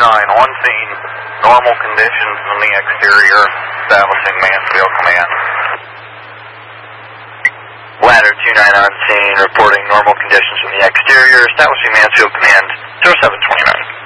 on scene. Normal conditions on the exterior, establishing Mansfield command. Ladder 29 on scene, reporting normal conditions from the exterior, establishing Mansfield command 0729.